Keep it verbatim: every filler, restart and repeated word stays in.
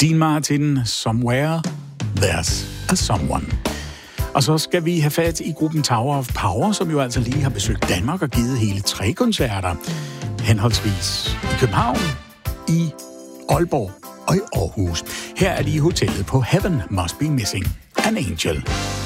Dean Martin, Somewhere There's a Someone. Og så skal vi have fat i gruppen Tower of Power, som jo altså lige har besøgt Danmark og givet hele tre koncerter. Henholdsvis i København, i Aalborg og i Aarhus. Her er de i hotellet på Heaven Must Be Missing an Angel.